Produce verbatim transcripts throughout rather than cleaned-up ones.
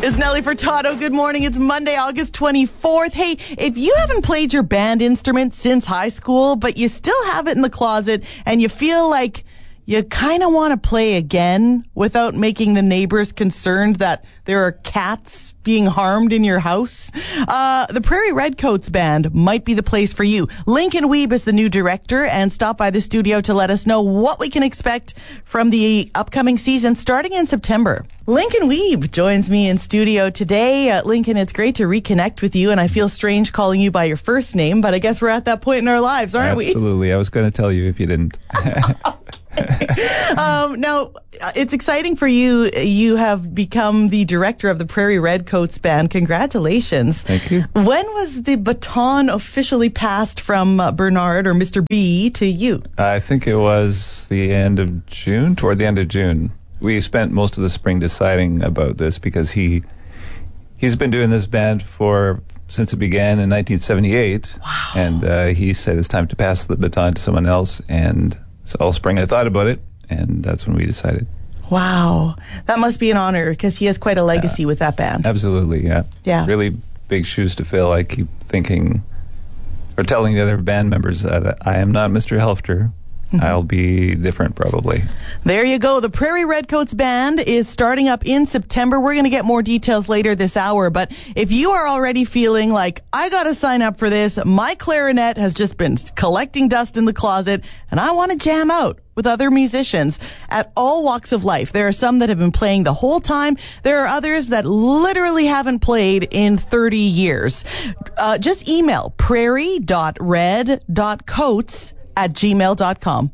It's Nelly Furtado. Good morning. It's Monday, August twenty-fourth. Hey, if you haven't played your band instrument since high school, but you still have it in the closet and you feel like you kind of want to play again without making the neighbors concerned that there are cats being harmed in your house, uh, the Prairie Redcoats Band might be the place for you. Lincoln Wiebe is the new director and stopped by the studio to let us know what we can expect from the upcoming season starting in September. Lincoln Wiebe joins me in studio today. Uh, Lincoln, it's great to reconnect with you, and I feel strange calling you by your first name, but I guess we're at that point in our lives, aren't Absolutely. we? Absolutely. I was going to tell you if you didn't. um, now, it's exciting for you. You have become the director of the Prairie Redcoats Band. Congratulations. Thank you. When was the baton officially passed from uh, Bernard or Mister B to you? I think it was the end of June, toward the end of June. We spent most of the spring deciding about this because he he's been doing this band for since it began in nineteen seventy-eight. Wow. And uh, he said it's time to pass the baton to someone else. And so all spring I thought about it, and that's when we decided. Wow. That must be an honor because he has quite a legacy uh, with that band. Absolutely, yeah. Yeah. Really big shoes to fill. I keep thinking, or telling the other band members that I am not Mister Helfter. Mm-hmm. I'll be different, probably. There you go. The Prairie Redcoats Band is starting up in September. We're going to get more details later this hour. But if you are already feeling like, I got to sign up for this, my clarinet has just been collecting dust in the closet, and I want to jam out with other musicians at all walks of life. There are some that have been playing the whole time. There are others that literally haven't played in thirty years. Uh, just email prairie dot red dot coats at gmail dot com.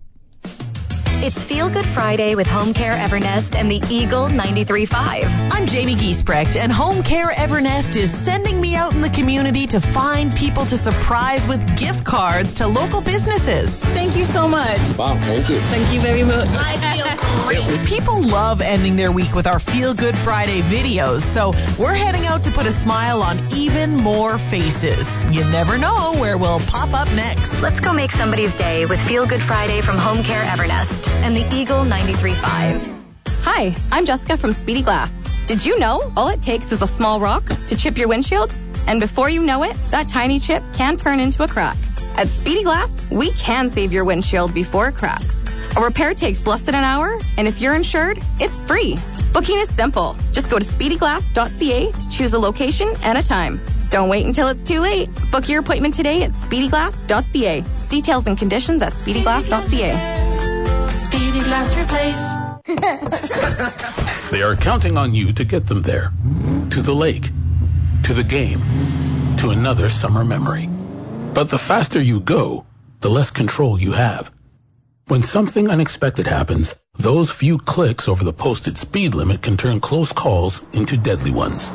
It's Feel Good Friday with Home Care Evernest and the Eagle ninety-three point five. I'm Jamie Giesbrecht, and Home Care Evernest is sending me out in the community to find people to surprise with gift cards to local businesses. Thank you so much. Wow, thank you. Thank you very much. I feel great. People love ending their week with our Feel Good Friday videos, so we're heading out to put a smile on even more faces. You never know where we'll pop up next. Let's go make somebody's day with Feel Good Friday from Home Care Evernest and the Eagle ninety-three point five. Hi, I'm Jessica from Speedy Glass. Did you know all it takes is a small rock to chip your windshield? And before you know it, that tiny chip can turn into a crack. At Speedy Glass, we can save your windshield before it cracks. A repair takes less than an hour, and if you're insured, it's free. Booking is simple. Just go to speedy glass dot c a to choose a location and a time. Don't wait until it's too late. Book your appointment today at speedy glass dot c a. Details and conditions at speedy glass dot c a. Speedy Glass Replace. They are counting on you to get them there. To the lake. To the game. To another summer memory. But the faster you go, the less control you have. When something unexpected happens, those few clicks over the posted speed limit can turn close calls into deadly ones.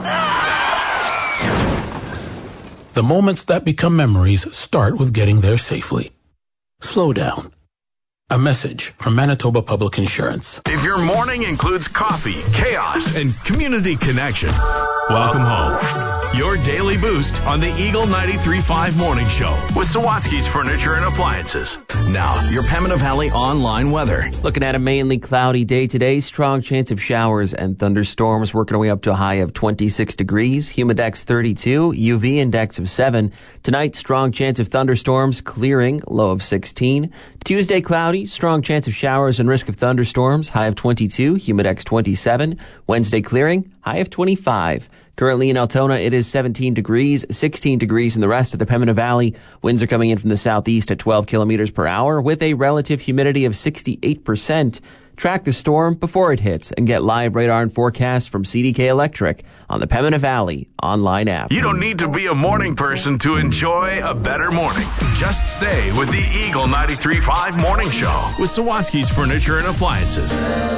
The moments that become memories start with getting there safely. Slow down. A message from Manitoba Public Insurance. If your morning includes coffee, chaos, and community connection, welcome home. Your daily boost on the Eagle ninety-three point five Morning Show with Sawatsky's Furniture and Appliances. Now, your Pembina Valley online weather. Looking at a mainly cloudy day today. Strong chance of showers and thunderstorms, working our way up to a high of twenty-six degrees. Humidex thirty-two, U V index of seven. Tonight, strong chance of thunderstorms, clearing, low of sixteen. Tuesday, cloudy, strong chance of showers and risk of thunderstorms, high of twenty-two, Humidex twenty-seven. Wednesday, clearing, high of twenty-five. Currently in Altona, it is seventeen degrees, sixteen degrees in the rest of the Pembina Valley. Winds are coming in from the southeast at twelve kilometers per hour with a relative humidity of sixty-eight percent. Track the storm before it hits and get live radar and forecasts from C D K Electric on the Pembina Valley online app. You don't need to be a morning person to enjoy a better morning. Just stay with the Eagle ninety-three point five Morning Show with Sawatsky's Furniture and Appliances.